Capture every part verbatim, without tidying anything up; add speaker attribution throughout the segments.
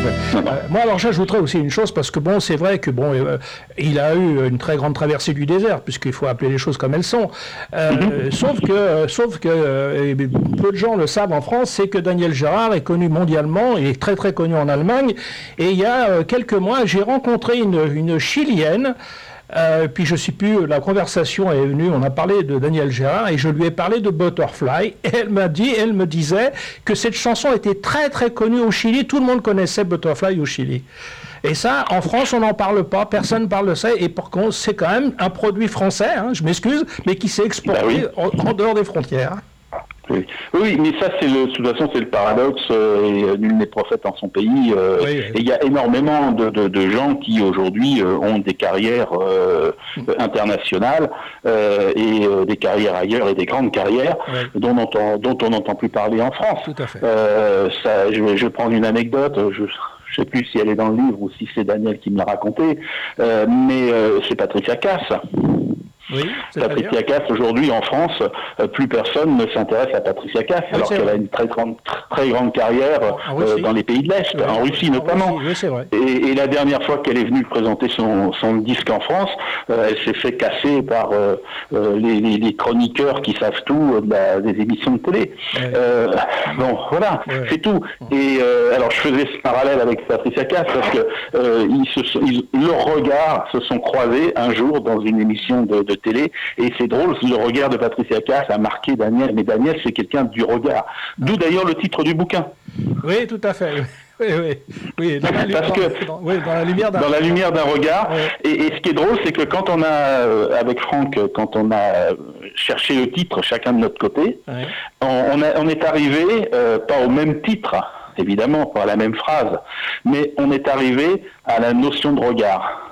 Speaker 1: fait. Euh, moi, alors, j'ajouterais aussi une chose, parce que bon, c'est vrai que bon, euh, il a eu une très grande traversée du désert, puisqu'il faut appeler les choses comme elles sont. Euh, mm-hmm. Sauf que, euh, sauf que euh, peu de gens le savent en France, c'est que Daniel Gérard est connu mondialement, il est très très connu en Allemagne. Et il y a euh, quelques mois, j'ai rencontré une, une Chilienne. Euh, puis je sais plus, la conversation est venue, on a parlé de Daniel Gérard et je lui ai parlé de Butterfly et elle m'a dit, elle me disait que cette chanson était très très connue au Chili, tout le monde connaissait Butterfly au Chili. Et ça, en France, on n'en parle pas, personne ne parle de ça et par contre, c'est quand même un produit français, hein, je m'excuse, mais qui s'est exporté bah oui. en, en dehors des frontières.
Speaker 2: Oui. oui, mais ça, c'est le, de toute façon, c'est le paradoxe, euh, et nul n'est prophète en son pays. Euh, oui, oui. Et il y a énormément de, de, de gens qui, aujourd'hui, euh, ont des carrières euh, internationales euh, et euh, des carrières ailleurs et des grandes carrières oui. dont, on, dont on n'entend plus parler en France.
Speaker 1: Tout à fait.
Speaker 2: Euh, ça, je, je vais prendre une anecdote, je... Je ne sais plus si elle est dans le livre ou si c'est Daniel qui me l'a raconté, euh, mais euh, c'est Patricia Cass.
Speaker 1: Oui,
Speaker 2: Patricia Cass, aujourd'hui en France, euh, plus personne ne s'intéresse à Patricia Cass, oui, alors qu'elle vrai. a une très grande, très grande carrière euh, dans les pays de l'Est, oui, en Russie notamment.
Speaker 1: Russie, oui, c'est vrai.
Speaker 2: Et, et la dernière fois qu'elle est venue présenter son, son disque en France, euh, elle s'est fait casser par euh, euh, les, les, les chroniqueurs qui savent tout euh, bah, des émissions de télé. Oui. Euh, bon, voilà, oui. c'est tout. Et euh, alors je faisais ce parallèle avec Patricia Cass parce que euh, ils se sont, ils, leurs regards se sont croisés un jour dans une émission de, de télé, et c'est drôle, le regard de Patricia Cass a marqué Daniel, mais Daniel c'est quelqu'un du regard, d'où d'ailleurs le titre du bouquin.
Speaker 1: Oui, tout à fait, oui, oui, oui. Dans la,
Speaker 2: Parce que
Speaker 1: dans, oui, dans la lumière d'un,
Speaker 2: dans la lumière d'un regard, oui. et, et ce qui est drôle, c'est que quand on a, euh, avec Franck, quand on a cherché le titre chacun de notre côté, oui. on, on, a, on est arrivé, euh, pas au même titre, évidemment, pas à la même phrase, mais on est arrivé à la notion de regard.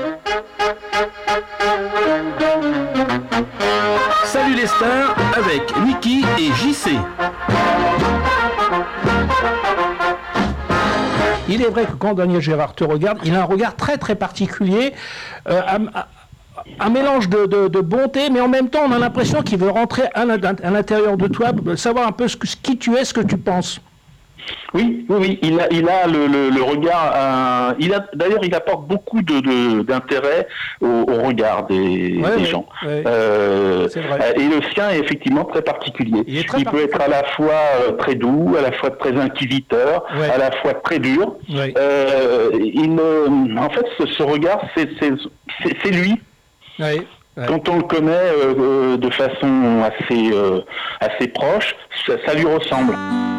Speaker 3: Salut les stars avec Niki et J C.
Speaker 1: Il est vrai que quand Daniel Gérard te regarde, il a un regard très très particulier, euh, à, à, un mélange de, de, de bonté, mais en même temps on a l'impression qu'il veut rentrer à, à l'intérieur de toi, savoir un peu ce, ce qui tu es, ce que tu penses.
Speaker 2: Oui, oui, oui, il a, il a le, le, le regard. Euh, il a, d'ailleurs, il apporte beaucoup de, de, d'intérêt au, au regard des,
Speaker 1: ouais,
Speaker 2: des
Speaker 1: ouais,
Speaker 2: gens.
Speaker 1: Ouais,
Speaker 2: euh, c'est vrai. Et le sien est effectivement très particulier.
Speaker 1: Il, est très
Speaker 2: il
Speaker 1: particulier.
Speaker 2: peut être à la fois très doux, à la fois très inquisiteur, ouais. à la fois très dur.
Speaker 1: Ouais.
Speaker 2: Euh, il, en fait, ce, ce regard, c'est, c'est, c'est, c'est lui.
Speaker 1: Ouais. Ouais.
Speaker 2: Quand on le connaît euh, de façon assez, euh, assez proche, ça, ça lui ressemble.